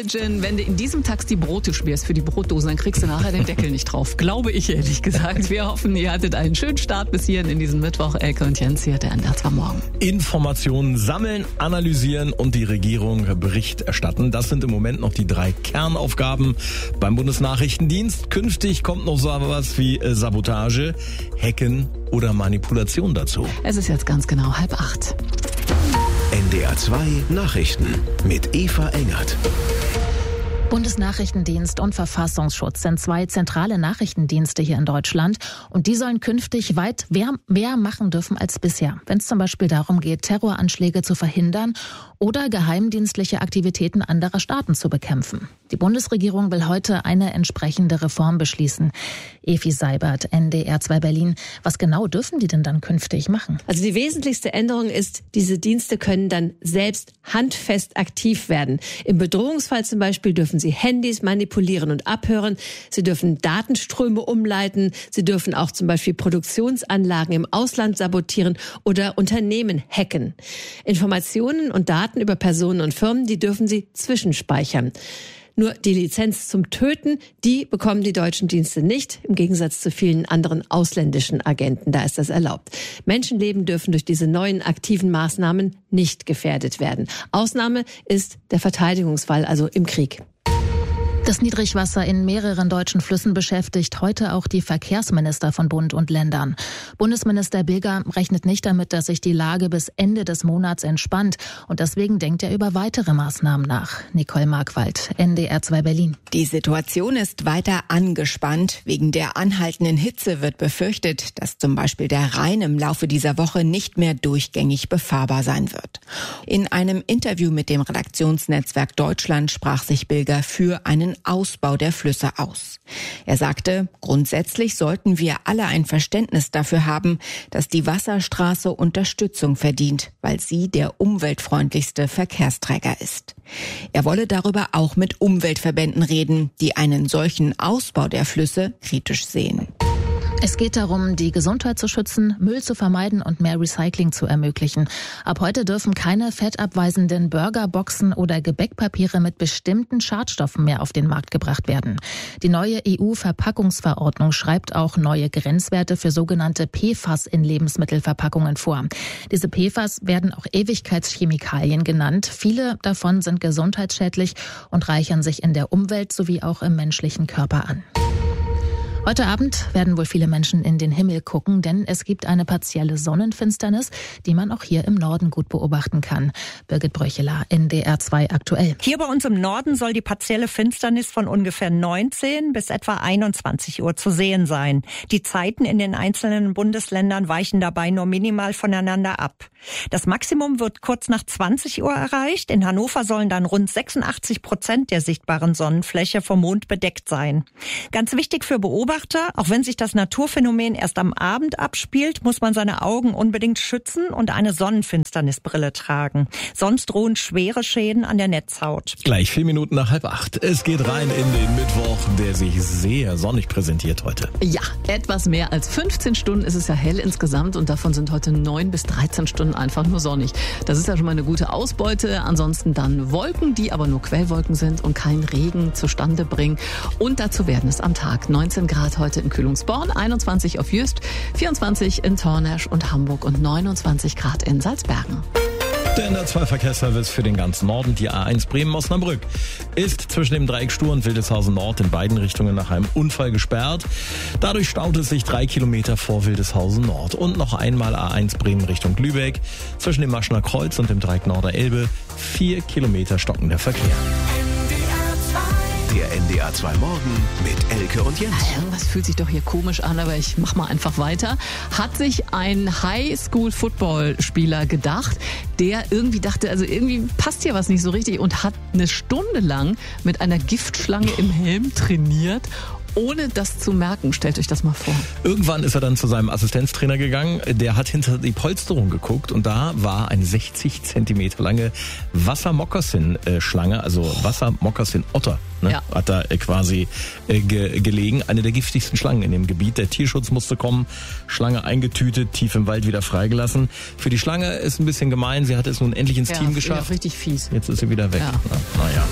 Imagine, wenn du in diesem Taxi Brote schmierst für die Brotdosen, dann kriegst du nachher den Deckel nicht drauf. Glaube ich, ehrlich gesagt. Wir hoffen, ihr hattet einen schönen Start bis hierhin in diesem Mittwoch. Elke und Jens hier, der NDR 2 Morgen. Informationen sammeln, analysieren und die Regierung Bericht erstatten. Das sind im Moment noch die 3 Kernaufgaben beim Bundesnachrichtendienst. Künftig kommt noch so was wie Sabotage, Hacken oder Manipulation dazu. Es ist jetzt ganz genau 7:30. NDR 2 Nachrichten mit Eva Engert. Bundesnachrichtendienst und Verfassungsschutz sind 2 zentrale Nachrichtendienste hier in Deutschland. Und die sollen künftig weit mehr machen dürfen als bisher. Wenn es zum Beispiel darum geht, Terroranschläge zu verhindern oder geheimdienstliche Aktivitäten anderer Staaten zu bekämpfen. Die Bundesregierung will heute eine entsprechende Reform beschließen. Evi Seibert, NDR 2 Berlin. Was genau dürfen die denn dann künftig machen? Also die wesentlichste Änderung ist, diese Dienste können dann selbst handfest aktiv werden. Im Bedrohungsfall zum Beispiel dürfen sie Handys manipulieren und abhören. Sie dürfen Datenströme umleiten. Sie dürfen auch zum Beispiel Produktionsanlagen im Ausland sabotieren oder Unternehmen hacken. Informationen und Daten über Personen und Firmen, die dürfen sie zwischenspeichern. Nur die Lizenz zum Töten, die bekommen die deutschen Dienste nicht, im Gegensatz zu vielen anderen ausländischen Agenten. Da ist das erlaubt. Menschenleben dürfen durch diese neuen aktiven Maßnahmen nicht gefährdet werden. Ausnahme ist der Verteidigungsfall, also im Krieg. Das Niedrigwasser in mehreren deutschen Flüssen beschäftigt heute auch die Verkehrsminister von Bund und Ländern. Bundesminister Bilger rechnet nicht damit, dass sich die Lage bis Ende des Monats entspannt. Und deswegen denkt er über weitere Maßnahmen nach. Nicole Markwald, NDR 2 Berlin. Die Situation ist weiter angespannt. Wegen der anhaltenden Hitze wird befürchtet, dass zum Beispiel der Rhein im Laufe dieser Woche nicht mehr durchgängig befahrbar sein wird. In einem Interview mit dem Redaktionsnetzwerk Deutschland sprach sich Bilger für einen Ausbau der Flüsse aus. Er sagte, grundsätzlich sollten wir alle ein Verständnis dafür haben, dass die Wasserstraße Unterstützung verdient, weil sie der umweltfreundlichste Verkehrsträger ist. Er wolle darüber auch mit Umweltverbänden reden, die einen solchen Ausbau der Flüsse kritisch sehen. Es geht darum, die Gesundheit zu schützen, Müll zu vermeiden und mehr Recycling zu ermöglichen. Ab heute dürfen keine fettabweisenden Burgerboxen oder Gebäckpapiere mit bestimmten Schadstoffen mehr auf den Markt gebracht werden. Die neue EU-Verpackungsverordnung schreibt auch neue Grenzwerte für sogenannte PFAS in Lebensmittelverpackungen vor. Diese PFAS werden auch Ewigkeitschemikalien genannt. Viele davon sind gesundheitsschädlich und reichern sich in der Umwelt sowie auch im menschlichen Körper an. Heute Abend werden wohl viele Menschen in den Himmel gucken, denn es gibt eine partielle Sonnenfinsternis, die man auch hier im Norden gut beobachten kann. Birgit Bröcheler, NDR 2 aktuell. Hier bei uns im Norden soll die partielle Finsternis von ungefähr 19 bis etwa 21 Uhr zu sehen sein. Die Zeiten in den einzelnen Bundesländern weichen dabei nur minimal voneinander ab. Das Maximum wird kurz nach 20 Uhr erreicht. In Hannover sollen dann rund 86% der sichtbaren Sonnenfläche vom Mond bedeckt sein. Ganz wichtig für Beobachter, auch wenn sich das Naturphänomen erst am Abend abspielt, muss man seine Augen unbedingt schützen und eine Sonnenfinsternisbrille tragen. Sonst drohen schwere Schäden an der Netzhaut. Gleich 4 Minuten nach 7:30. Es geht rein in den Mittwoch, der sich sehr sonnig präsentiert heute. Ja, etwas mehr als 15 Stunden ist es ja hell insgesamt und davon sind heute 9 bis 13 Stunden einfach nur sonnig. Das ist ja schon mal eine gute Ausbeute. Ansonsten dann Wolken, die aber nur Quellwolken sind und keinen Regen zustande bringen. Und dazu werden es am Tag 19 Grad heute in Kühlungsborn, 21 auf Jüst, 24 in Tornesch und Hamburg und 29 Grad in Salzbergen. Der NDR 2 Verkehrsservice für den ganzen Norden, die A1 Bremen-Osnabrück, ist zwischen dem Dreieck Stur und Wildeshausen Nord in beiden Richtungen nach einem Unfall gesperrt. Dadurch staut es sich 3 Kilometer vor Wildeshausen Nord. Und noch einmal A1 Bremen Richtung Lübeck, zwischen dem Maschner Kreuz und dem Dreieck Norder Elbe, 4 Kilometer stockender Verkehr. Der NDR 2 Morgen mit Elke und Jens. Irgendwas fühlt sich doch hier komisch an, aber ich mach mal einfach weiter. Hat sich ein High-School-Football-Spieler gedacht, der irgendwie dachte, also irgendwie passt hier was nicht so richtig und hat eine Stunde lang mit einer Giftschlange im Helm trainiert, ohne das zu merken. Stellt euch das mal vor. Irgendwann ist er dann zu seinem Assistenztrainer gegangen. Der hat hinter die Polsterung geguckt und da war eine 60 Zentimeter lange Wassermokassin-Schlange, also Wassermokassin-Otter. Ne? Ja. Hat da quasi gelegen. Eine der giftigsten Schlangen in dem Gebiet. Der Tierschutz musste kommen. Schlange eingetütet, tief im Wald wieder freigelassen. Für die Schlange ist ein bisschen gemein. Sie hat es nun endlich ins Team geschafft. Ja, richtig fies. Jetzt ist sie wieder weg. Ja. Naja.